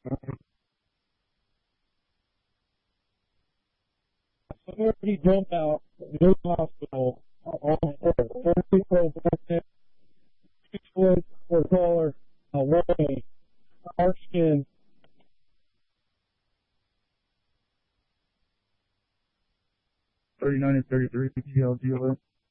He jumped out, new hospital, on 30 percent, 6 foot or taller, away, dark skin. 39 and 33, PGL,